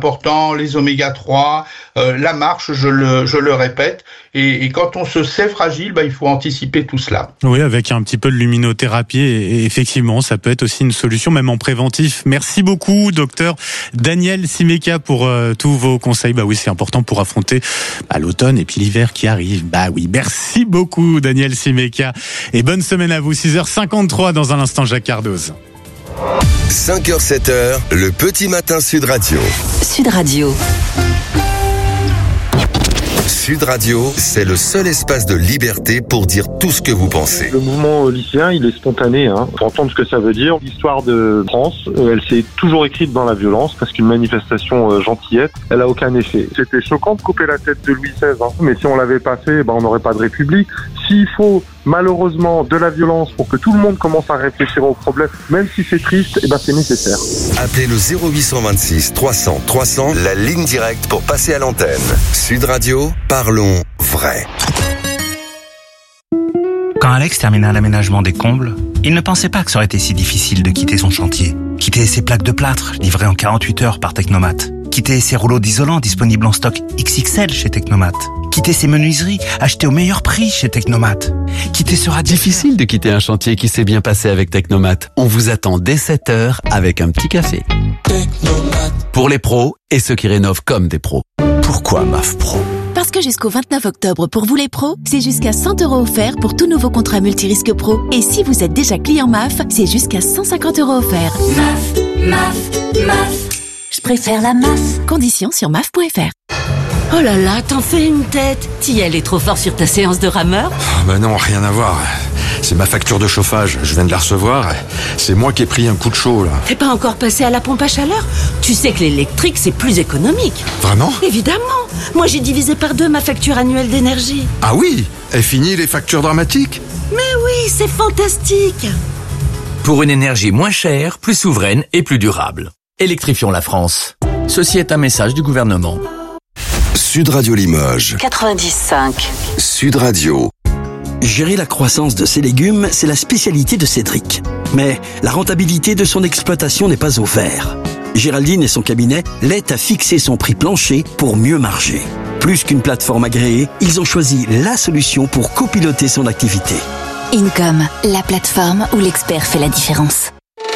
important, les oméga 3, la marche, je le répète. Et quand on se sait fragile, il faut anticiper tout cela. Oui, avec un petit peu de luminothérapie, et effectivement, ça peut être aussi une solution, même en préventif. Merci beaucoup, docteur Daniel Simeka, pour tous vos conseils. Oui, c'est important pour affronter l'automne et puis l'hiver qui arrive. Oui, merci beaucoup, Daniel Simeka. Et bonne semaine à vous. 6h53 dans un instant, Jacques Cardoz. 5h, 7h, le petit matin Sud Radio. Sud Radio. Sud Radio, c'est le seul espace de liberté pour dire tout ce que vous pensez. Le mouvement lycéen, il est spontané. Pour entendre ce que ça veut dire, l'histoire de France, elle s'est toujours écrite dans la violence, parce qu'une manifestation gentillette, elle a aucun effet. C'était choquant de couper la tête de Louis XVI, mais si on l'avait pas fait, on n'aurait pas de République. S'il faut malheureusement de la violence pour que tout le monde commence à réfléchir au problème, même si c'est triste, c'est nécessaire. Appelez le 0826 300 300, la ligne directe pour passer à l'antenne. Sud Radio, parlons vrai. Quand Alex termina l'aménagement des combles, il ne pensait pas que ça aurait été si difficile de quitter son chantier. Quitter ses plaques de plâtre, livrées en 48 heures par Technomat. Quitter ses rouleaux d'isolant disponibles en stock XXL chez Technomat. Quitter ses menuiseries achetées au meilleur prix chez Technomat. Quitter ce radiateur. Difficile de quitter un chantier qui s'est bien passé avec Technomat. On vous attend dès 7h avec un petit café. Technomat. Pour les pros et ceux qui rénovent comme des pros. Pourquoi MAF Pro ? Parce que jusqu'au 29 octobre, pour vous les pros, c'est jusqu'à 100 € offerts pour tout nouveau contrat multirisque pro. Et si vous êtes déjà client MAF, c'est jusqu'à 150 € offerts. MAF. Je préfère la MAF. Conditions sur maf.fr. Oh là là, t'en fais une tête. T'y allais trop fort sur ta séance de rameur ? Non, rien à voir. C'est ma facture de chauffage, je viens de la recevoir. C'est moi qui ai pris un coup de chaud, là. T'es pas encore passé à la pompe à chaleur ? Tu sais que l'électrique, c'est plus économique. Vraiment ? Évidemment. Moi, j'ai divisé par 2 ma facture annuelle d'énergie. Ah oui ? Et fini les factures dramatiques ? Mais oui, c'est fantastique. Pour une énergie moins chère, plus souveraine et plus durable. Électrifions la France. Ceci est un message du gouvernement. Sud Radio Limoges. 95. Sud Radio. Gérer la croissance de ses légumes, c'est la spécialité de Cédric. Mais la rentabilité de son exploitation n'est pas au vert. Géraldine et son cabinet l'aident à fixer son prix plancher pour mieux marger. Plus qu'une plateforme agréée, ils ont choisi la solution pour copiloter son activité. Income, la plateforme où l'expert fait la différence.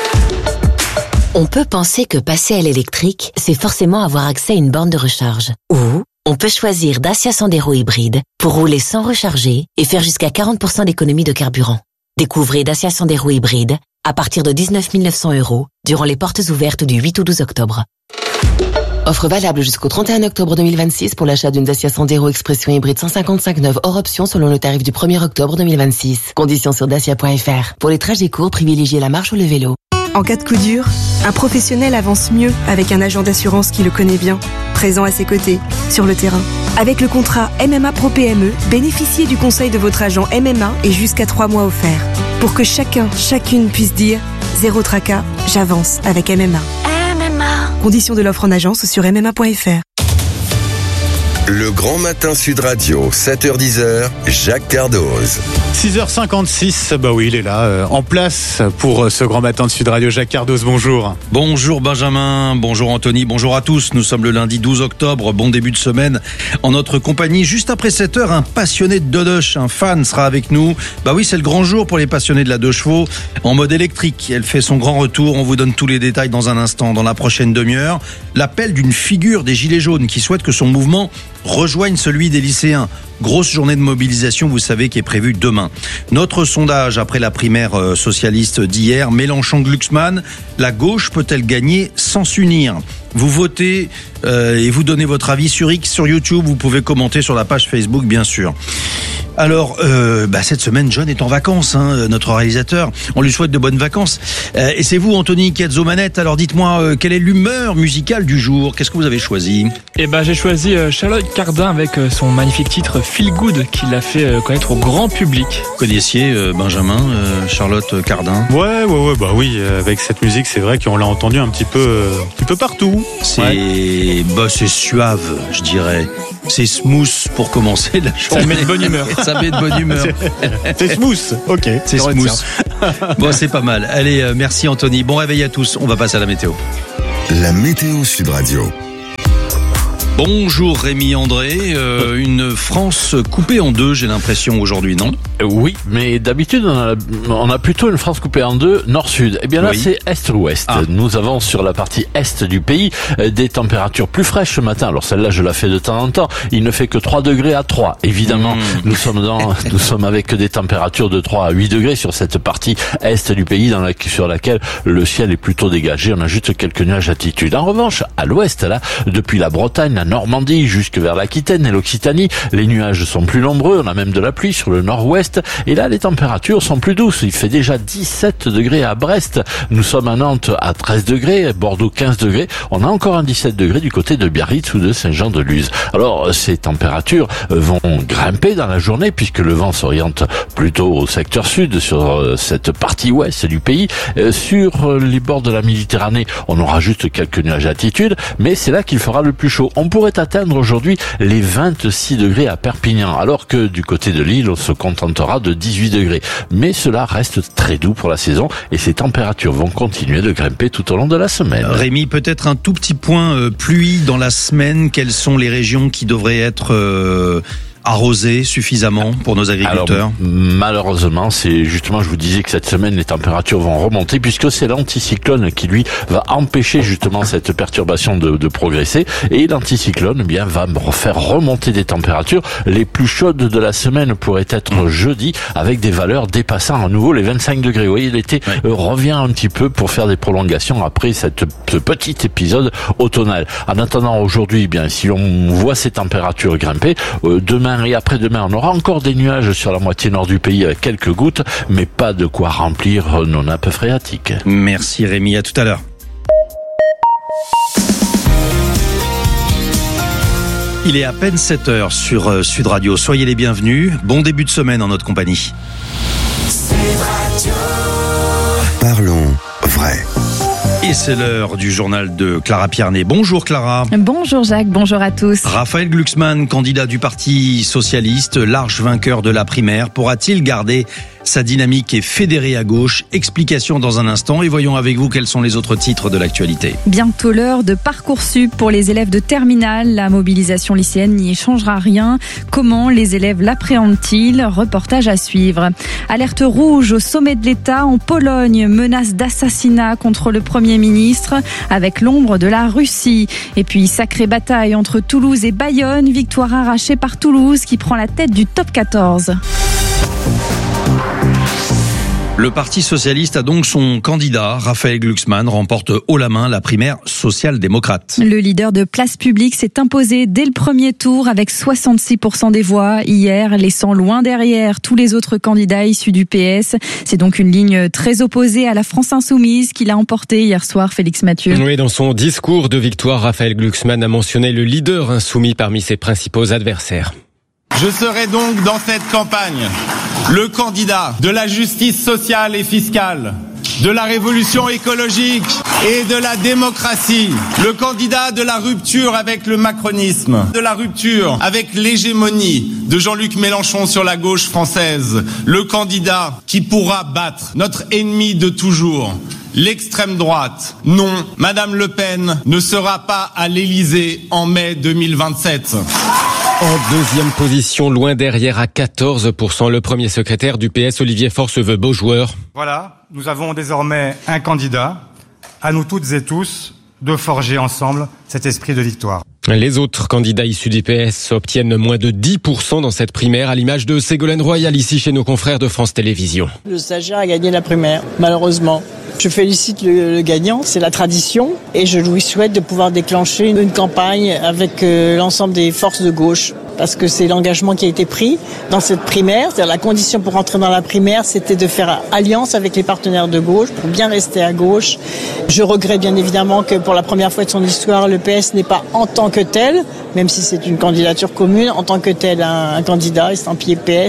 On peut penser que passer à l'électrique, c'est forcément avoir accès à une borne de recharge. Ou on peut choisir Dacia Sandero hybride pour rouler sans recharger et faire jusqu'à 40% d'économie de carburant. Découvrez Dacia Sandero hybride à partir de 19 900 € durant les portes ouvertes du 8 au 12 octobre. Offre valable jusqu'au 31 octobre 2026 pour l'achat d'une Dacia Sandero Expression hybride 155 neuve hors option selon le tarif du 1er octobre 2026. Conditions sur dacia.fr. Pour les trajets courts, privilégiez la marche ou le vélo. En cas de coup dur, un professionnel avance mieux avec un agent d'assurance qui le connaît bien, présent à ses côtés, sur le terrain. Avec le contrat MMA Pro PME, bénéficiez du conseil de votre agent MMA et jusqu'à 3 mois offerts. Pour que chacune puisse dire « Zéro tracas, j'avance avec MMA ». Conditions de l'offre en agence sur mma.fr. Le Grand Matin Sud Radio, 7h-10h, Jacques Cardoz. 6h56, oui, il est là, en place pour ce Grand Matin de Sud Radio. Jacques Cardoz, bonjour. Bonjour Benjamin, bonjour Anthony, bonjour à tous. Nous sommes le lundi 12 octobre, bon début de semaine en notre compagnie. Juste après 7h, un passionné de dodoche, un fan sera avec nous. Oui, c'est le grand jour pour les passionnés de la 2 chevaux en mode électrique. Elle fait son grand retour, on vous donne tous les détails dans un instant, dans la prochaine demi-heure. L'appel d'une figure des Gilets jaunes qui souhaite que son mouvement rejoigne celui des lycéens. Grosse journée de mobilisation, vous savez, qui est prévue demain. Notre sondage après la primaire socialiste d'hier, Mélenchon-Glucksmann, la gauche peut-elle gagner sans s'unir ? Vous votez et vous donnez votre avis sur X, sur YouTube, vous pouvez commenter sur la page Facebook, bien sûr. Alors, cette semaine, John est en vacances, notre réalisateur. On lui souhaite de bonnes vacances. Et c'est vous, Anthony, qui êtes aux manettes. Alors, dites-moi, quelle est l'humeur musicale du jour ? Qu'est-ce que vous avez choisi ? J'ai choisi Charlotte Cardin avec son magnifique titre Feel Good, qui l'a fait connaître au grand public. Vous connaissiez, Benjamin, Charlotte Cardin ? Oui, avec cette musique, c'est vrai qu'on l'a entendu un petit peu partout. C'est suave, je dirais. C'est smooth pour commencer la journée. Ça met de bonne humeur. Ça met de bonne humeur. C'est smooth, ok. C'est smooth. Bon, c'est pas mal. Allez, merci Anthony. Bon réveil à tous. On va passer à la météo. La météo Sud Radio. Bonjour Rémi André, une France coupée en deux, j'ai l'impression aujourd'hui, non ? Oui, mais d'habitude on a plutôt une France coupée en deux, nord-sud. Eh bien là, c'est est-ouest. Nous avons sur la partie est du pays des températures plus fraîches ce matin. Alors celle-là, je la fais de temps en temps. Il ne fait que 3 degrés à 3. Évidemment, nous sommes avec des températures de 3 à 8 degrés sur cette partie est du pays sur laquelle le ciel est plutôt dégagé. On a juste quelques nuages d'altitude. En revanche, à l'ouest, là, depuis la Bretagne, la Normandie, jusque vers l'Aquitaine et l'Occitanie, les nuages sont plus nombreux. On a même de la pluie sur le nord-ouest. Et là, les températures sont plus douces. Il fait déjà 17 degrés à Brest. Nous sommes à Nantes à 13 degrés, Bordeaux 15 degrés. On a encore un 17 degrés du côté de Biarritz ou de Saint-Jean-de-Luz. Alors, ces températures vont grimper dans la journée puisque le vent s'oriente plutôt au secteur sud sur cette partie ouest du pays. Sur les bords de la Méditerranée, on aura juste quelques nuages d'altitude, mais c'est là qu'il fera le plus chaud. On pourrait atteindre aujourd'hui les 26 degrés à Perpignan, alors que du côté de l'île, on se contentera de 18 degrés. Mais cela reste très doux pour la saison et ces températures vont continuer de grimper tout au long de la semaine. Rémi, peut-être un tout petit point pluie dans la semaine. Quelles sont les régions qui devraient être arrosé suffisamment pour nos agriculteurs? Alors, malheureusement, c'est justement, je vous disais que cette semaine, les températures vont remonter puisque c'est l'anticyclone qui, lui, va empêcher justement cette perturbation de progresser. Et l'anticyclone, bien, va faire remonter des températures. Les plus chaudes de la semaine pourraient être jeudi avec des valeurs dépassant à nouveau les 25 degrés. Vous voyez, l'été revient un petit peu pour faire des prolongations après ce petit épisode automnal. En attendant, aujourd'hui, bien, si on voit ces températures grimper, demain et après-demain, on aura encore des nuages sur la moitié nord du pays avec quelques gouttes, mais pas de quoi remplir nos nappes phréatiques. Merci Rémi, à tout à l'heure. Il est à peine 7h sur Sud Radio. Soyez les bienvenus. Bon début de semaine en notre compagnie. Parlons vrai. Et c'est l'heure du journal de Clara Pierné. Bonjour Clara. Bonjour Jacques, bonjour à tous. Raphaël Glucksmann, candidat du Parti Socialiste, large vainqueur de la primaire, pourra-t-il garder sa dynamique et fédérer à gauche? Explication dans un instant et voyons avec vous quels sont les autres titres de l'actualité. Bientôt l'heure de Parcoursup pour les élèves de terminale. La mobilisation lycéenne n'y changera rien. Comment les élèves l'appréhendent-ils? Reportage à suivre. Alerte rouge au sommet de l'État en Pologne. Menace d'assassinat contre le Premier ministre avec l'ombre de la Russie. Et puis sacrée bataille entre Toulouse et Bayonne. Victoire arrachée par Toulouse qui prend la tête du top 14. Le Parti Socialiste a donc son candidat, Raphaël Glucksmann, remporte haut la main la primaire social-démocrate. Le leader de Place Publique s'est imposé dès le premier tour avec 66% des voix hier, laissant loin derrière tous les autres candidats issus du PS. C'est donc une ligne très opposée à la France Insoumise qu'il a emportée hier soir, Félix Mathieu. Oui, dans son discours de victoire, Raphaël Glucksmann a mentionné le leader insoumis parmi ses principaux adversaires. Je serai donc dans cette campagne le candidat de la justice sociale et fiscale, de la révolution écologique et de la démocratie, le candidat de la rupture avec le macronisme, de la rupture avec l'hégémonie de Jean-Luc Mélenchon sur la gauche française, le candidat qui pourra battre notre ennemi de toujours, l'extrême droite. Non, Madame Le Pen ne sera pas à l'Élysée en mai 2027. En deuxième position, loin derrière à 14%, le premier secrétaire du PS, Olivier Faure, se veut beau joueur. Voilà, nous avons désormais un candidat, à nous toutes et tous, de forger ensemble cet esprit de victoire. Les autres candidats issus du PS obtiennent moins de 10% dans cette primaire, à l'image de Ségolène Royal, ici chez nos confrères de France Télévisions. Le stagiaire a gagné la primaire, malheureusement. Je félicite le gagnant, c'est la tradition, et je lui souhaite de pouvoir déclencher une campagne avec l'ensemble des forces de gauche, parce que c'est l'engagement qui a été pris dans cette primaire. C'est-à-dire la condition pour entrer dans la primaire, c'était de faire alliance avec les partenaires de gauche pour bien rester à gauche. Je regrette bien évidemment que pour la première fois de son histoire, le PS n'est pas en tant que tel, même si c'est une candidature commune, en tant que tel un candidat estampillé PS.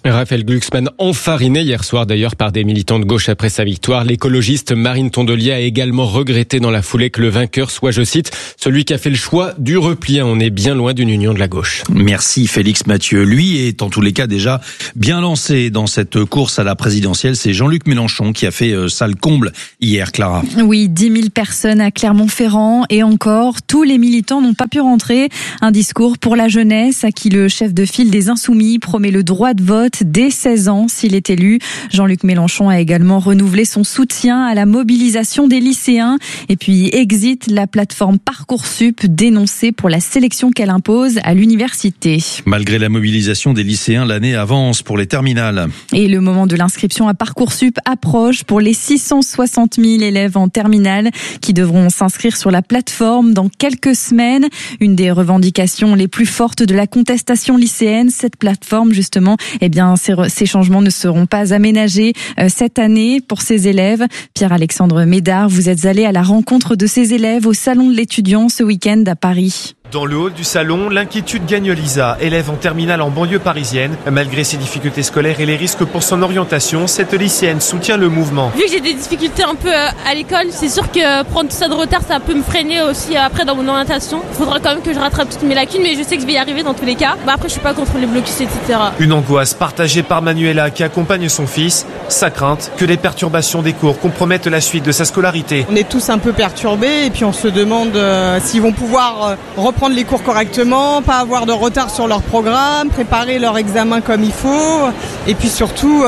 Raphaël Glucksmann enfariné hier soir d'ailleurs par des militants de gauche après sa victoire. L'écologiste Marine Tondelier a également regretté dans la foulée que le vainqueur soit, je cite, celui qui a fait le choix du repli. On est bien loin d'une union de la gauche. Merci Félix Mathieu. Lui est en tous les cas déjà bien lancé dans cette course à la présidentielle. C'est Jean-Luc Mélenchon qui a fait salle comble hier, Clara. Oui, 10 000 personnes à Clermont-Ferrand et encore, tous les militants n'ont pas pu rentrer. Un discours pour la jeunesse à qui le chef de file des Insoumis promet le droit de vote dès 16 ans s'il est élu. Jean-Luc Mélenchon a également renouvelé son soutien à la mobilisation des lycéens. Et puis exit la plateforme Parcoursup dénoncée pour la sélection qu'elle impose à l'université. Malgré la mobilisation des lycéens, l'année avance pour les terminales. Et le moment de l'inscription à Parcoursup approche pour les 660 000 élèves en terminale qui devront s'inscrire sur la plateforme dans quelques semaines. Une des revendications les plus fortes de la contestation lycéenne, cette plateforme justement, ces changements ne seront pas aménagés cette année pour ces élèves. Pierre-Alexandre Médard, vous êtes allé à la rencontre de ces élèves au Salon de l'étudiant ce week-end à Paris. Dans le hall du salon, l'inquiétude gagne Lisa, élève en terminale en banlieue parisienne. Malgré ses difficultés scolaires et les risques pour son orientation, cette lycéenne soutient le mouvement. Vu que j'ai des difficultés un peu à l'école, c'est sûr que prendre tout ça de retard, ça peut me freiner aussi après dans mon orientation. Il faudra quand même que je rattrape toutes mes lacunes, mais je sais que je vais y arriver dans tous les cas. Après, je suis pas contre les blocus, etc. Une angoisse partagée par Manuela qui accompagne son fils. Sa crainte que les perturbations des cours compromettent la suite de sa scolarité. On est tous un peu perturbés et puis on se demande s'ils vont pouvoir reprendre les cours correctement, pas avoir de retard sur leur programme, préparer leur examen comme il faut et puis surtout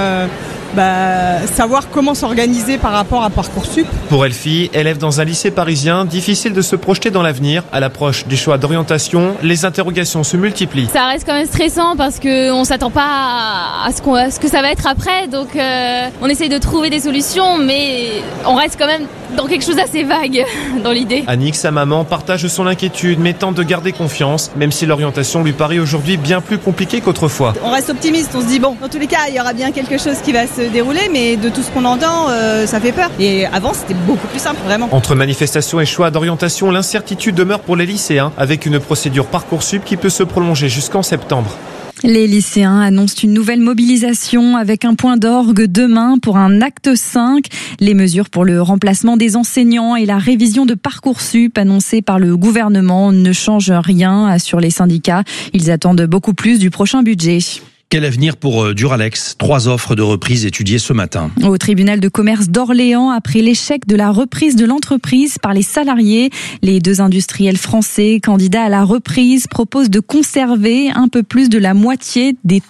savoir comment s'organiser par rapport à Parcoursup. Pour Elfie, élève dans un lycée parisien, difficile de se projeter dans l'avenir. À l'approche des choix d'orientation, les interrogations se multiplient. Ça reste quand même stressant parce qu'on s'attend pas à ce que ça va être après. Donc on essaye de trouver des solutions, mais on reste quand même dans quelque chose d'assez vague dans l'idée. Annick, sa maman, partage son inquiétude, mais tente de garder confiance, même si l'orientation lui paraît aujourd'hui bien plus compliquée qu'autrefois. On reste optimiste, on se dit bon, dans tous les cas, il y aura bien quelque chose qui va se dérouler, mais de tout ce qu'on entend, ça fait peur. Et avant, c'était beaucoup plus simple, vraiment. Entre manifestations et choix d'orientation, l'incertitude demeure pour les lycéens, avec une procédure Parcoursup qui peut se prolonger jusqu'en septembre. Les lycéens annoncent une nouvelle mobilisation avec un point d'orgue demain pour un acte 5. Les mesures pour le remplacement des enseignants et la révision de Parcoursup annoncées par le gouvernement ne changent rien, assurent les syndicats. Ils attendent beaucoup plus du prochain budget. Quel avenir pour Duralex ? 3 offres de reprise étudiées ce matin. Au tribunal de commerce d'Orléans, après l'échec de la reprise de l'entreprise par les salariés, les 2 industriels français candidats à la reprise proposent de conserver un peu plus de la moitié des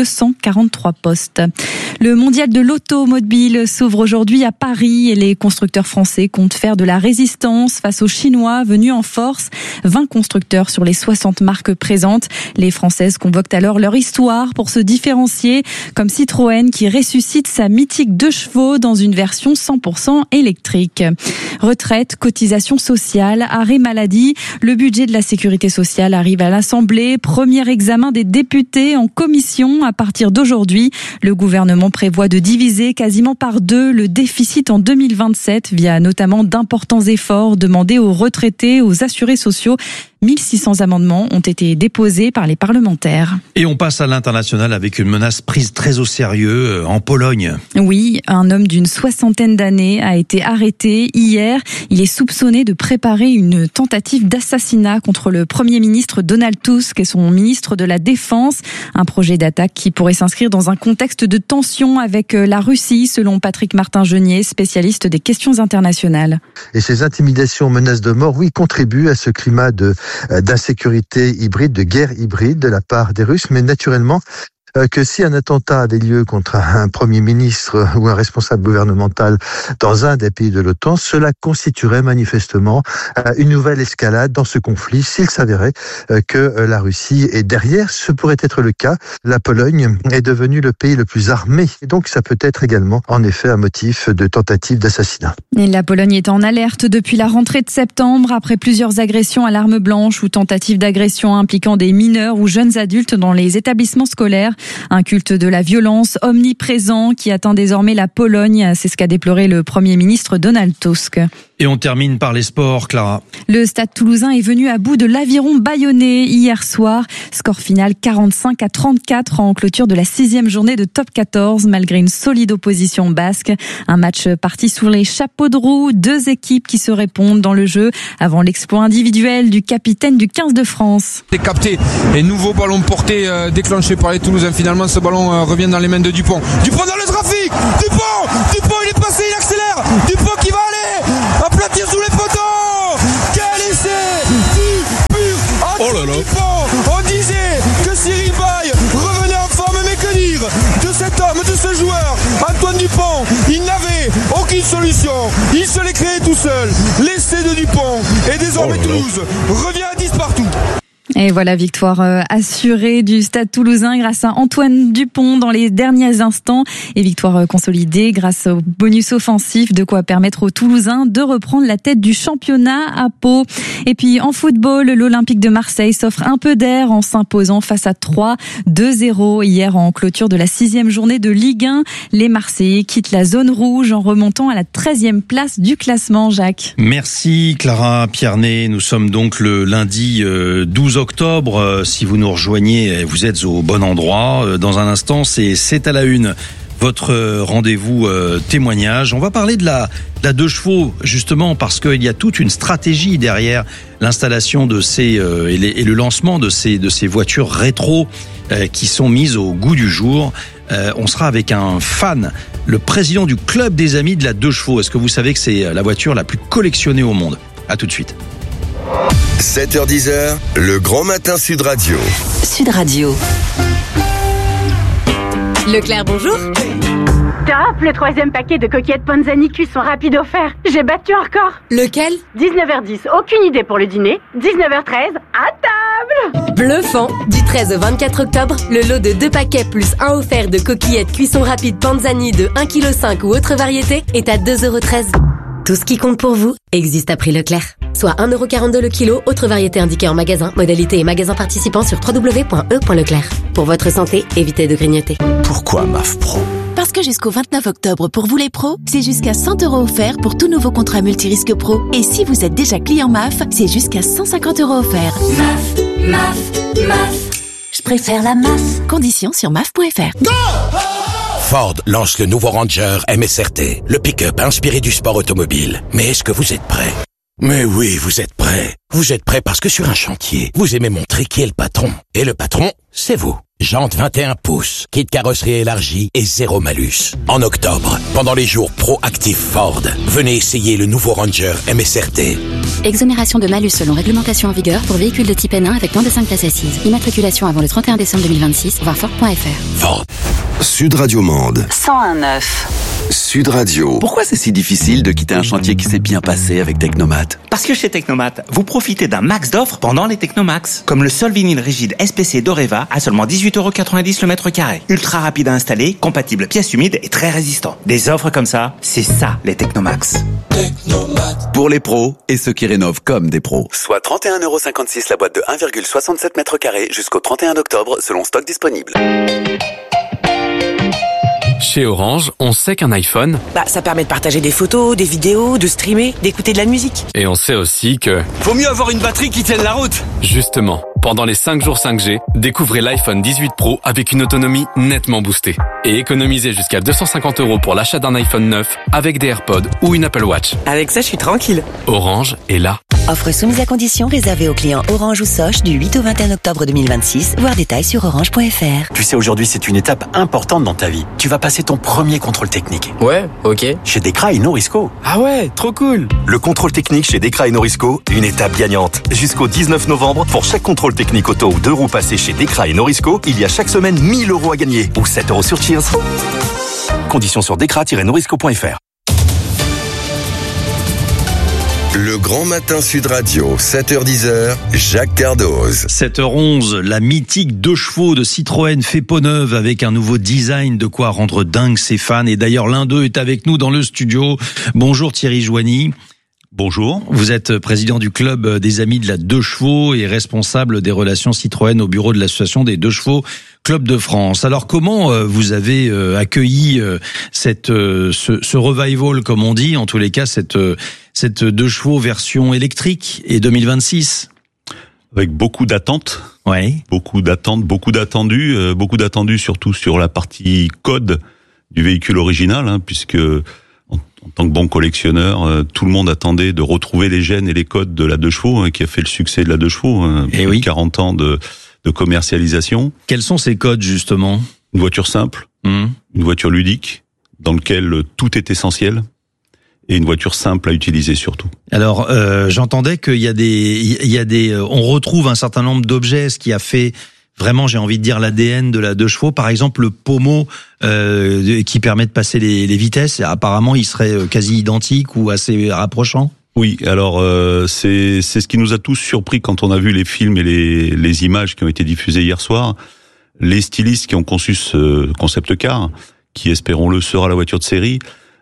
243 postes. Le mondial de l'automobile s'ouvre aujourd'hui à Paris et les constructeurs français comptent faire de la résistance face aux Chinois venus en force. 20 constructeurs sur les 60 marques présentes. Les Françaises convoquent alors leur histoire pour se différencier, comme Citroën qui ressuscite sa mythique 2 chevaux dans une version 100% électrique. Retraite, cotisation sociale, arrêt maladie, le budget de la sécurité sociale arrive à l'Assemblée. Premier examen des députés en commission à partir d'aujourd'hui. Le gouvernement prévoit de diviser quasiment par 2 le déficit en 2027 via notamment d'importants efforts demandés aux retraités, aux assurés sociaux. 1600 amendements ont été déposés par les parlementaires. Et on passe à l'international avec une menace prise très au sérieux en Pologne. Oui, un homme d'une 60aine d'années a été arrêté hier. Il est soupçonné de préparer une tentative d'assassinat contre le Premier ministre Donald Tusk et son ministre de la Défense. Un projet d'attaque qui pourrait s'inscrire dans un contexte de tension avec la Russie, selon Patrick Martin-Genier, spécialiste des questions internationales. Et ces intimidations, menaces de mort, oui, contribuent à ce climat d'insécurité hybride, de guerre hybride de la part des Russes, mais naturellement que si un attentat avait lieu contre un Premier ministre ou un responsable gouvernemental dans un des pays de l'OTAN, cela constituerait manifestement une nouvelle escalade dans ce conflit s'il s'avérait que la Russie est derrière. Ce pourrait être le cas. La Pologne est devenue le pays le plus armé. Et donc ça peut être également en effet un motif de tentative d'assassinat. Et la Pologne est en alerte depuis la rentrée de septembre après plusieurs agressions à l'arme blanche ou tentatives d'agression impliquant des mineurs ou jeunes adultes dans les établissements scolaires. Un culte de la violence omniprésent qui atteint désormais la Pologne. C'est ce qu'a déploré le Premier ministre Donald Tusk. Et on termine par les sports, Clara. Le Stade Toulousain est venu à bout de l'Aviron bayonnais hier soir. Score final 45-34 en clôture de la 6e journée de top 14 malgré une solide opposition basque. Un match parti sous les chapeaux de roue. 2 équipes qui se répondent dans le jeu avant l'exploit individuel du capitaine du 15 de France. C'est capté et nouveau ballon porté déclenché par les Toulousains. Finalement ce ballon revient dans les mains de Dupont. Dupont dans le trafic. Dupont il est passé, il accélère. Dupont qui va aller aplatir sous les poteaux. Quel essai du pur Dupont. On disait que Cyril Baille revenait en forme, mais que dire de cet homme, de ce joueur Antoine Dupont. Il n'avait aucune solution, il se l'est créé tout seul. L'essai de Dupont et désormais Toulouse revient à 10 partout. Et voilà, victoire assurée du Stade Toulousain grâce à Antoine Dupont dans les derniers instants et victoire consolidée grâce au bonus offensif, de quoi permettre aux Toulousains de reprendre la tête du championnat à Pau. Et puis en football, l'Olympique de Marseille s'offre un peu d'air en s'imposant face à 3, 2-0 hier en clôture de la 6e journée de Ligue 1. Les Marseillais quittent la zone rouge en remontant à la 13e place du classement, Jacques. Merci Clara Pierné. Nous sommes donc le lundi 12 octobre. Si vous nous rejoignez, vous êtes au bon endroit. Dans un instant, c'est à la une. Votre rendez-vous témoignage. On va parler de la 2 chevaux, justement, parce qu'il y a toute une stratégie derrière l'installation de ces et le lancement de ces voitures rétro qui sont mises au goût du jour. On sera avec un fan, le président du club des amis de la 2 chevaux. Est-ce que vous savez que c'est la voiture la plus collectionnée au monde? À tout de suite. 7h-10h, le grand matin Sud Radio. Sud Radio. Leclerc, bonjour. Top, le 3e paquet de coquillettes Panzani cuisson rapide offert. J'ai battu un record. Lequel? 19h10, aucune idée pour le dîner. 19h13, à table. Bluffant. Du 13 au 24 octobre, le lot de 2 paquets plus 1 offert de coquillettes cuisson rapide Panzani de 1,5 kg ou autre variété est à 2,13 €. Tout ce qui compte pour vous existe à prix Leclerc. Soit 1,42 € le kilo, autre variété indiquée en magasin, modalité et magasin participant sur www.e.leclerc. Pour votre santé, évitez de grignoter. Pourquoi MAF Pro ? Parce que jusqu'au 29 octobre, pour vous les pros, c'est jusqu'à 100 € offerts pour tout nouveau contrat multirisque pro. Et si vous êtes déjà client MAF, c'est jusqu'à 150 € offerts. MAF. Je préfère la MAF. Conditions sur MAF.fr. Ford lance le nouveau Ranger MSRT, le pick-up inspiré du sport automobile. Mais est-ce que vous êtes prêts ? Mais oui, vous êtes prêts. Vous êtes prêts parce que sur un chantier, vous aimez montrer qui est le patron. Et le patron, c'est vous. Jantes 21 pouces, kit carrosserie élargie et 0 malus. En octobre, pendant les jours pro-actifs Ford, venez essayer le nouveau Ranger MSRT. Exonération de malus selon réglementation en vigueur pour véhicules de type N1 avec moins de 5 places assises. Immatriculation avant le 31 décembre 2026, voir Ford.fr. Ford. Sud Radio Mande. 101.9. Sud Radio. Pourquoi c'est si difficile de quitter un chantier qui s'est bien passé avec Technomat ? Parce que chez Technomat, vous profitez d'un max d'offres pendant les Technomax. Comme le sol vinyle rigide SPC d'Oreva à seulement 18,90 € le mètre carré. Ultra rapide à installer, compatible pièces humides et très résistant. Des offres comme ça, c'est ça les Technomax. Technomat. Pour les pros et ceux qui rénovent comme des pros. Soit 31,56 € la boîte de 1,67 mètres carrés jusqu'au 31 octobre selon stock disponible. Chez Orange, on sait qu'un iPhone... ça permet de partager des photos, des vidéos, de streamer, d'écouter de la musique. Et on sait aussi que... Vaut mieux avoir une batterie qui tienne la route. Justement, pendant les 5 jours 5G, découvrez l'iPhone 18 Pro avec une autonomie nettement boostée. Et économisez jusqu'à 250 € pour l'achat d'un iPhone 9 avec des AirPods ou une Apple Watch. Avec ça, je suis tranquille. Orange est là. Offre soumise à condition réservée aux clients Orange ou Soch du 8 au 21 octobre 2026. Voir détails sur orange.fr. Tu sais, aujourd'hui, c'est une étape importante dans ta vie. Tu vas passer ton premier contrôle technique. Ouais, ok. Chez Dekra et Norisco. Ah ouais, trop cool. Le contrôle technique chez Dekra et Norisco, une étape gagnante. Jusqu'au 19 novembre, pour chaque contrôle technique auto ou 2 roues passées chez Dekra et Norisco, il y a chaque semaine 1 000 € à gagner. Ou 7 € sur Cheers. Conditions sur dekra-norisco.fr. Le grand matin Sud Radio, 7h-10h, Jacques Cardoz. 7h11, la mythique 2 chevaux de Citroën fait peau neuve avec un nouveau design, de quoi rendre dingue ses fans. Et d'ailleurs, l'un d'eux est avec nous dans le studio. Bonjour Thierry Joigny. Bonjour. Vous êtes président du club des amis de la 2 chevaux et responsable des relations Citroën au bureau de l'association des 2 chevaux Club de France. Alors comment vous avez accueilli ce revival, comme on dit, en tous les cas cette cette 2 chevaux version électrique et 2026. Avec beaucoup d'attentes. Ouais. Beaucoup d'attendus surtout sur la partie code du véhicule original, puisque en tant que bon collectionneur, tout le monde attendait de retrouver les gènes et les codes de la 2 chevaux, qui a fait le succès de la 2 chevaux, et oui. 40 ans de commercialisation. Quels sont ces codes justement ? Une voiture simple, une voiture ludique, dans laquelle tout est essentiel, et une voiture simple à utiliser surtout. Alors, j'entendais qu'il y a des, on retrouve un certain nombre d'objets, ce qui a fait vraiment, j'ai envie de dire, l'ADN de la 2 chevaux. Par exemple, le pommeau qui permet de passer les vitesses. Apparemment, il serait quasi identique ou assez rapprochant. Oui, alors c'est ce qui nous a tous surpris quand on a vu les films et les images qui ont été diffusées hier soir. Les stylistes qui ont conçu ce concept car, qui espérons-le sera la voiture de série,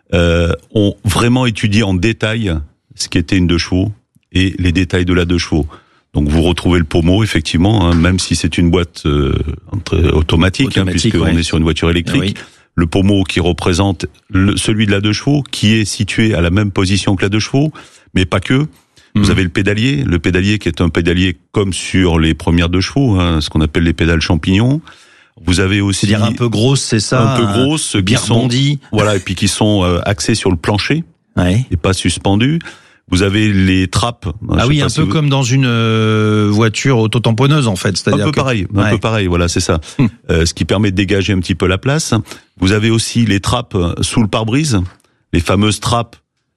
ont vraiment étudié en détail ce qu'était une 2 chevaux et les détails de la 2 chevaux. Donc vous retrouvez le pommeau, effectivement, même si c'est une boîte automatique, puisqu'on est sur une voiture électrique. Oui. Le pommeau qui représente celui de la 2 chevaux, qui est situé à la même position que la 2 chevaux, mais pas que. Vous avez le pédalier qui est un pédalier comme sur les premières 2 chevaux, ce qu'on appelle les pédales champignons. Vous avez aussi... C'est-à-dire un peu grosse, c'est ça? Un peu grosse, bien rebondi. Voilà, et puis qui sont axés sur le plancher, et pas suspendus. Vous avez les trappes. Ah oui, un peu comme dans une voiture autotamponneuse en fait. C'est-à-dire un peu pareil, voilà, c'est ça. Ce qui permet de dégager un petit peu la place. Vous avez aussi les trappes sous le pare-brise, les fameuses trappes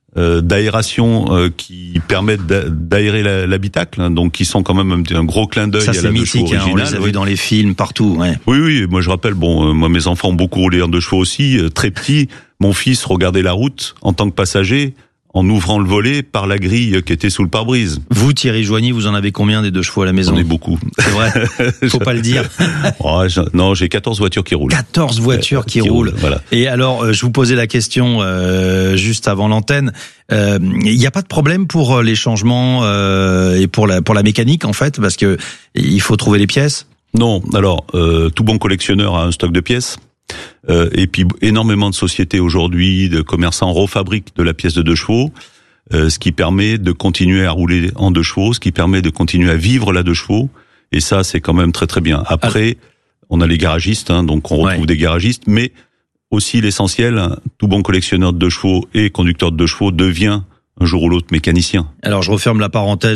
d'aération qui permettent d'aérer l'habitacle, donc qui sont quand même un gros clin d'œil à la 2 chevaux originale. On les a vus dans les films partout. Ouais. Oui, moi je rappelle, moi mes enfants ont beaucoup roulé en 2 chevaux aussi, très petits. Mon fils regardait la route en tant que passager, en ouvrant le volet par la grille qui était sous le pare-brise. Vous, Thierry Joigny, vous en avez combien des 2 chevaux à la maison? J'en ai beaucoup. C'est vrai. Faut pas le dire. Non, j'ai 14 voitures qui roulent. 14 voitures qui roulent. Voilà. Et alors, je vous posais la question juste avant l'antenne. Il n'y a pas de problème pour les changements et pour la mécanique en fait, parce que il faut trouver les pièces. Non. Alors, tout bon collectionneur a un stock de pièces. Et puis énormément de sociétés aujourd'hui, de commerçants refabriquent de la pièce de 2 chevaux, ce qui permet de continuer à rouler en 2 chevaux, ce qui permet de continuer à vivre la 2 chevaux, et ça c'est quand même très très bien. Après, on a les garagistes, donc on retrouve des garagistes, mais aussi l'essentiel, tout bon collectionneur de 2 chevaux et conducteur de 2 chevaux devient un jour ou l'autre mécanicien. Alors je referme la parenthèse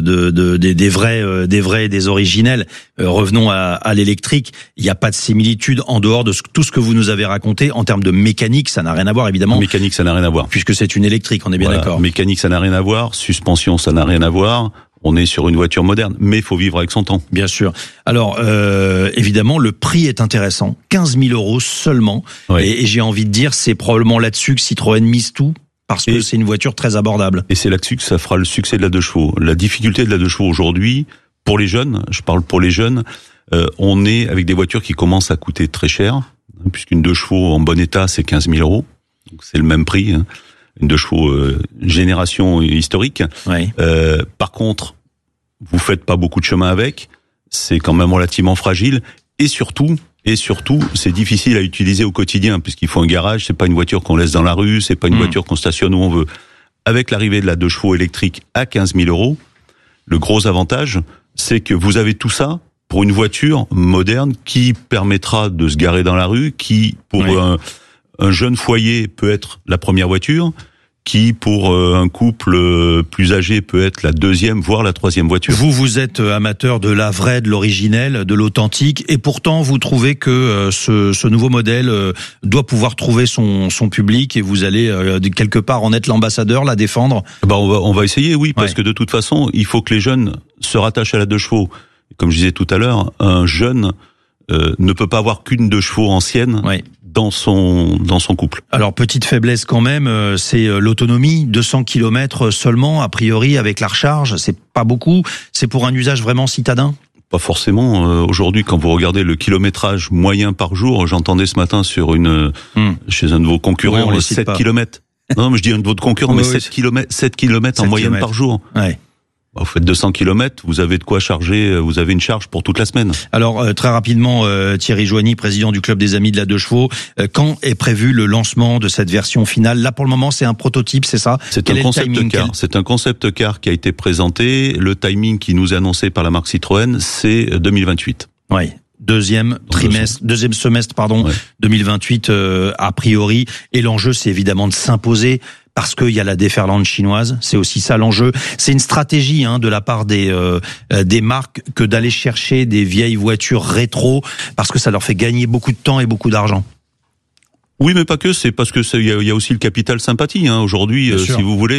des vrais et des originels. Revenons à l'électrique. Il n'y a pas de similitude en dehors de tout ce que vous nous avez raconté en termes de mécanique. Ça n'a rien à voir évidemment. Mécanique, ça n'a rien à voir. Puisque c'est une électrique, on est bien d'accord. Mécanique, ça n'a rien à voir. Suspension, ça n'a rien à voir. On est sur une voiture moderne, mais il faut vivre avec son temps. Bien sûr. Alors, évidemment, le prix est intéressant. 15 000 € seulement. Oui. Et j'ai envie de dire, c'est probablement là-dessus que Citroën mise tout. Parce que c'est une voiture très abordable. Et c'est là-dessus que ça fera le succès de la 2 chevaux. La difficulté de la 2 chevaux aujourd'hui, pour les jeunes, je parle pour les jeunes, on est avec des voitures qui commencent à coûter très cher, puisqu'une 2 chevaux en bon état, c'est 15 000 €. Donc c'est le même prix, une 2 chevaux génération historique. Oui. Par contre, vous faites pas beaucoup de chemin avec, c'est quand même relativement fragile, et surtout, c'est difficile à utiliser au quotidien, puisqu'il faut un garage, c'est pas une voiture qu'on laisse dans la rue, c'est pas une voiture qu'on stationne où on veut. Avec l'arrivée de la 2 chevaux électrique à 15 000 €, le gros avantage, c'est que vous avez tout ça pour une voiture moderne qui permettra de se garer dans la rue, qui, pour un jeune foyer, peut être la première voiture, qui, pour un couple plus âgé, peut être la 2e, voire la 3e voiture. Vous êtes amateur de la vraie, de l'originel, de l'authentique, et pourtant vous trouvez que ce nouveau modèle doit pouvoir trouver son public, et vous allez quelque part en être l'ambassadeur, la défendre. On va essayer, oui, parce que de toute façon, il faut que les jeunes se rattachent à la 2 chevaux. Comme je disais tout à l'heure, un jeune ne peut pas avoir qu'une 2 chevaux ancienne. Dans son couple. Alors petite faiblesse quand même, c'est l'autonomie, 200 km seulement a priori avec la recharge, c'est pas beaucoup, c'est pour un usage vraiment citadin. Pas forcément. Aujourd'hui, quand vous regardez le kilométrage moyen par jour, j'entendais ce matin sur chez un de vos concurrents 7 km. Non, mais je dis un de vos concurrents, mais 7 km en moyenne par jour. Ouais. Vous faites 200 km, vous avez de quoi charger, vous avez une charge pour toute la semaine. Alors, très rapidement, Thierry Joigny, président du Club des Amis de la 2 chevaux, quand est prévu le lancement de cette version finale? Là, pour le moment, c'est un prototype, c'est ça? C'est un concept car. C'est un concept car qui a été présenté. Le timing qui nous est annoncé par la marque Citroën, c'est 2028. Oui. Deuxième semestre, 2028, a priori. Et l'enjeu, c'est évidemment de s'imposer, parce qu'il y a la déferlante chinoise. C'est aussi ça l'enjeu. C'est une stratégie de la part des marques que d'aller chercher des vieilles voitures rétro, parce que ça leur fait gagner beaucoup de temps et beaucoup d'argent. Oui, mais pas que. C'est parce que il y a aussi le capital sympathie. Aujourd'hui, si vous voulez,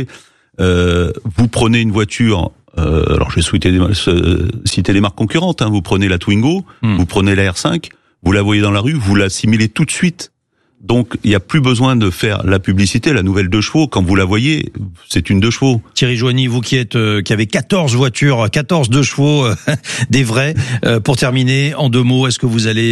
vous prenez une voiture. Alors, je vais citer des marques concurrentes. Vous prenez la Twingo, vous prenez la R5, vous la voyez dans la rue, vous l'assimilez tout de suite. Donc, il n'y a plus besoin de faire la publicité, la nouvelle 2 chevaux. Quand vous la voyez, c'est une 2 chevaux. Thierry Joigny, vous qui avez 14 voitures, 14 2 chevaux, des vrais. Pour terminer, en 2 mots, est-ce que vous allez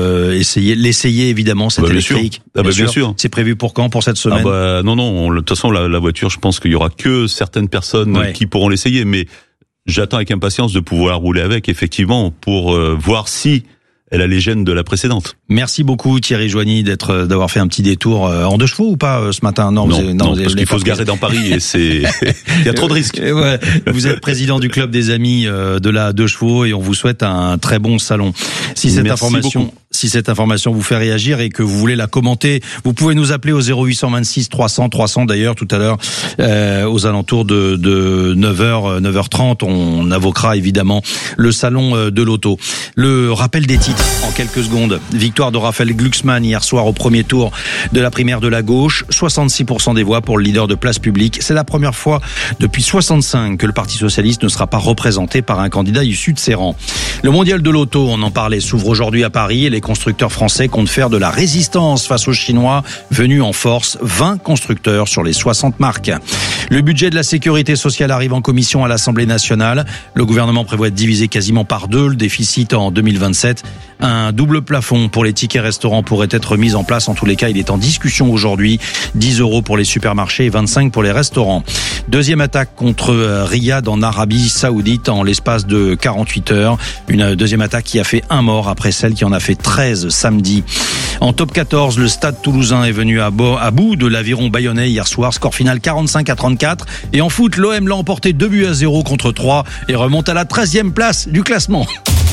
l'essayer évidemment, cette électrique? Bien sûr. C'est prévu pour quand? Pour cette semaine? Non. De toute façon, la voiture, je pense qu'il y aura que certaines personnes qui pourront l'essayer. Mais j'attends avec impatience de pouvoir rouler avec, effectivement, pour voir si elle a les gènes de la précédente. Merci beaucoup Thierry Joigny d'avoir fait un petit détour en 2 chevaux ou pas ce matin? Non, parce qu'il faut se garer dans Paris et il y a trop de risques. Ouais, vous êtes président du Club des Amis de la 2 chevaux et on vous souhaite un très bon salon. Si cette information vous fait réagir et que vous voulez la commenter, vous pouvez nous appeler au 0826 300 d'ailleurs tout à l'heure aux alentours de 9h, 9h30. On invoquera évidemment le salon de l'auto. Le rappel des titres en quelques secondes. Victoire de Raphaël Glucksmann hier soir au premier tour de la primaire de la gauche. 66% des voix pour le leader de Place Publique. C'est la première fois depuis 65 que le Parti Socialiste ne sera pas représenté par un candidat issu de ses rangs. Le mondial de l'auto, on en parlait, s'ouvre aujourd'hui à Paris et les constructeurs français comptent faire de la résistance face aux Chinois venus en force. 20 constructeurs sur les 60 marques. Le budget de la sécurité sociale arrive en commission à l'Assemblée nationale. Le gouvernement prévoit de diviser quasiment par 2 le déficit en 2027. Un double plafond pour les tickets restaurants pourrait être mis en place. En tous les cas, il est en discussion aujourd'hui. 10 € pour les supermarchés et 25 pour les restaurants. Deuxième attaque contre Riyad en Arabie Saoudite en l'espace de 48 heures. Une deuxième attaque qui a fait 1 mort après celle qui en a fait 13 samedi. En top 14, le Stade Toulousain est venu à bout de l'Aviron Bayonnais hier soir. Score final 45-34. Et en foot, l'OM l'a emporté 2-0 contre 3 et remonte à la 13e place du classement.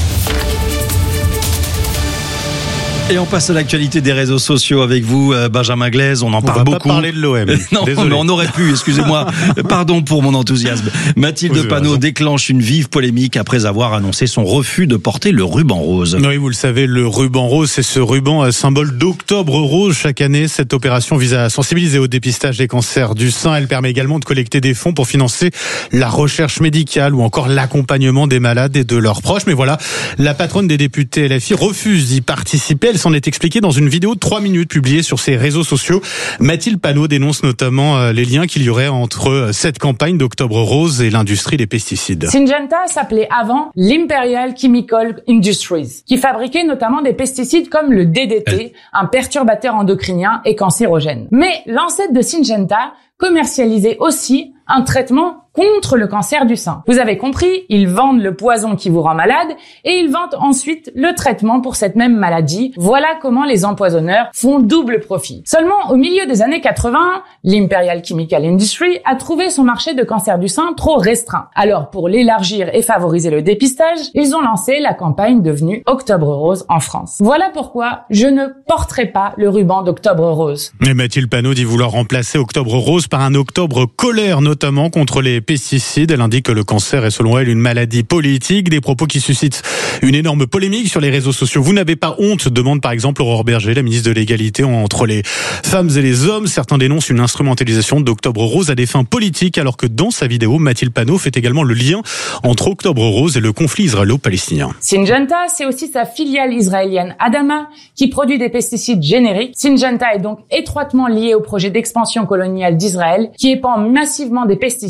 Et on passe à l'actualité des réseaux sociaux avec vous, Benjamin Glaise. On en parle beaucoup. On va pas parler de l'OM. Non, désolé. Mais on aurait pu, excusez-moi. Pardon pour mon enthousiasme. Mathilde Panot déclenche une vive polémique après avoir annoncé son refus de porter le ruban rose. Oui, vous le savez, le ruban rose, c'est ce ruban symbole d'Octobre Rose. Chaque année, cette opération vise à sensibiliser au dépistage des cancers du sein. Elle permet également de collecter des fonds pour financer la recherche médicale ou encore l'accompagnement des malades et de leurs proches. Mais voilà, la patronne des députés LFI refuse d'y participer. Elle s'en est expliquée dans une vidéo de 3 minutes publiée sur ses réseaux sociaux. Mathilde Panot dénonce notamment les liens qu'il y aurait entre cette campagne d'Octobre Rose et l'industrie des pesticides. Syngenta s'appelait avant l'Imperial Chemical Industries, qui fabriquait notamment des pesticides comme le DDT, un perturbateur endocrinien et cancérogène. Mais l'ancêtre de Syngenta commercialisait aussi un traitement contre le cancer du sein. Vous avez compris, ils vendent le poison qui vous rend malade et ils vendent ensuite le traitement pour cette même maladie. Voilà comment les empoisonneurs font double profit. Seulement, au milieu des années 80, l'Imperial Chemical Industry a trouvé son marché de cancer du sein trop restreint. Alors, pour l'élargir et favoriser le dépistage, ils ont lancé la campagne devenue Octobre Rose en France. Voilà pourquoi je ne porterai pas le ruban d'Octobre Rose. Et Mathilde Panot dit vouloir remplacer Octobre Rose par un Octobre colère, notamment contre les pesticides. Elle indique que le cancer est selon elle une maladie politique, des propos qui suscitent une énorme polémique sur les réseaux sociaux. Vous n'avez pas honte, demande par exemple Aurore Berger, la ministre de l'égalité entre les femmes et les hommes. Certains dénoncent une instrumentalisation d'Octobre Rose à des fins politiques, alors que dans sa vidéo, Mathilde Panot fait également le lien entre Octobre Rose et le conflit israélo-palestinien. Syngenta, c'est aussi sa filiale israélienne Adama, qui produit des pesticides génériques. Syngenta est donc étroitement lié au projet d'expansion coloniale d'Israël, qui épand massivement des pesticides pour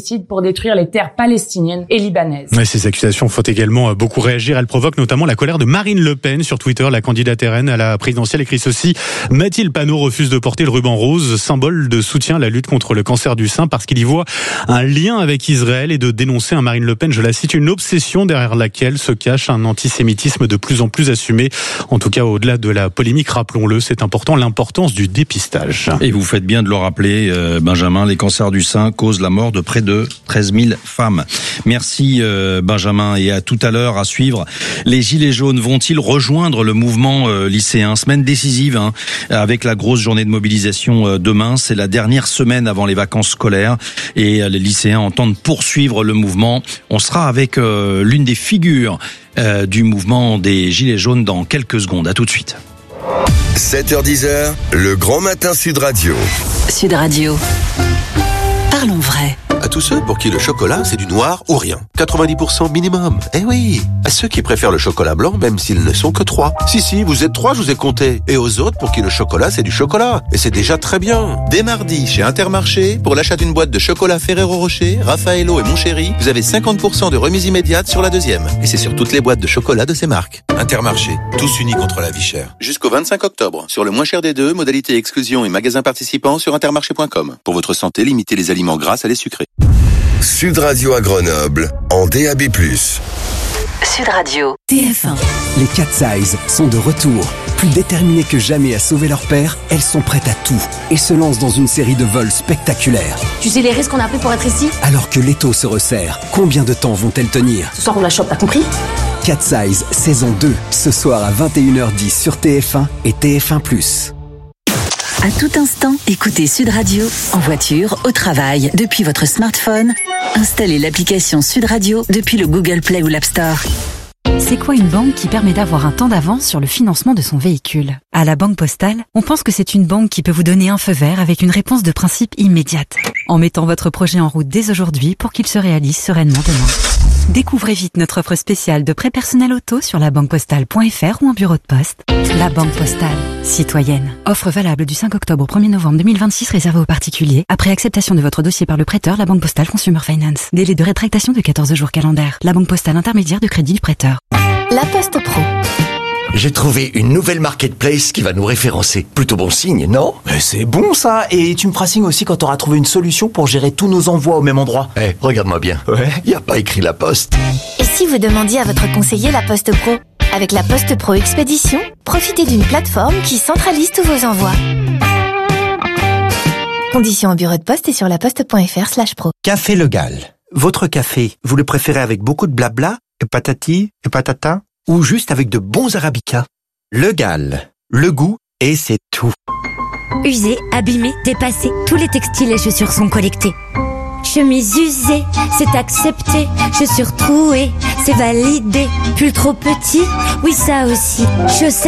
détruire les terres palestiniennes et libanaises. Ouais, ces accusations font également beaucoup réagir. Elles provoquent notamment la colère de Marine Le Pen sur Twitter. La candidate RN à la présidentielle écrit ceci: Mathilde Panot refuse de porter le ruban rose, symbole de soutien à la lutte contre le cancer du sein, parce qu'il y voit un lien avec Israël, et de dénoncer à Marine Le Pen, je la cite, une obsession derrière laquelle se cache un antisémitisme de plus en plus assumé. En tout cas, au-delà de la polémique, rappelons-le, c'est important, l'importance du dépistage. Et vous faites bien de le rappeler, Benjamin, les cancers du sein causent la mort de près de 13 000 femmes. Merci Benjamin, et à tout à l'heure à suivre. Les Gilets jaunes vont-ils rejoindre le mouvement lycéen? Semaine décisive, avec la grosse journée de mobilisation demain. C'est la dernière semaine avant les vacances scolaires, et les lycéens entendent poursuivre le mouvement. On sera avec l'une des figures du mouvement des Gilets jaunes dans quelques secondes. À tout de suite. 7h-10h, le grand matin Sud Radio. Sud Radio. Parlons vrai. À tous ceux pour qui le chocolat, c'est du noir ou rien. 90% minimum. Eh oui. À ceux qui préfèrent le chocolat blanc, même s'ils ne sont que 3. Si, vous êtes 3, je vous ai compté. Et aux autres pour qui le chocolat, c'est du chocolat. Et c'est déjà très bien. Dès mardi, chez Intermarché, pour l'achat d'une boîte de chocolat Ferrero Rocher, Raffaello et Mon Chéri, vous avez 50% de remise immédiate sur la deuxième. Et c'est sur toutes les boîtes de chocolat de ces marques. Intermarché, tous unis contre la vie chère. Jusqu'au 25 octobre. Sur le moins cher des deux, modalité exclusion et magasins participants sur intermarché.com. Pour votre santé, limitez les aliments gras à les sucrés. Sud Radio à Grenoble, en DAB+. Sud Radio. TF1. Les Cat Size sont de retour. Plus déterminées que jamais à sauver leur père, elles sont prêtes à tout et se lancent dans une série de vols spectaculaires. Tu sais les risques qu'on a pris pour être ici? Alors que l'étau se resserre, combien de temps vont-elles tenir? Ce soir on la chope, t'as compris? Cat Size, saison 2, ce soir à 21h10 sur TF1 et TF1+. À tout instant, écoutez Sud Radio, en voiture, au travail, depuis votre smartphone. Installez l'application Sud Radio depuis le Google Play ou l'App Store. C'est quoi une banque qui permet d'avoir un temps d'avance sur le financement de son véhicule? À la Banque Postale, on pense que c'est une banque qui peut vous donner un feu vert avec une réponse de principe immédiate, en mettant votre projet en route dès aujourd'hui pour qu'il se réalise sereinement demain. Découvrez vite notre offre spéciale de prêt personnel auto sur labanquepostale.fr ou en bureau de poste. La Banque Postale, citoyenne. Offre valable du 5 octobre au 1er novembre 2026, réservée aux particuliers. Après acceptation de votre dossier par le prêteur, la Banque Postale Consumer Finance. Délai de rétractation de 14 jours calendaires. La Banque Postale intermédiaire de crédit du prêteur. La Poste Pro. J'ai trouvé une nouvelle marketplace qui va nous référencer. Plutôt bon signe, non? C'est bon ça. Et tu me feras signe aussi quand t'auras trouvé une solution pour gérer tous nos envois au même endroit. Regarde-moi bien. Ouais. Y a pas écrit La Poste. Et si vous demandiez à votre conseiller La Poste Pro? Avec La Poste Pro Expédition, profitez d'une plateforme qui centralise tous vos envois. Conditions au bureau de poste et sur laposte.fr/pro. Café Le Gall. Votre café, vous le préférez avec beaucoup de blabla, et patati, et patata, ou juste avec de bons arabicas? Le Gall. Le goût, et c'est tout. Usé, abîmé, dépassé, tous les textiles et chaussures sont collectés. Chemise usée, c'est accepté. Chaussures trouées, c'est validé. Pull trop petit, oui ça aussi. Chaussettes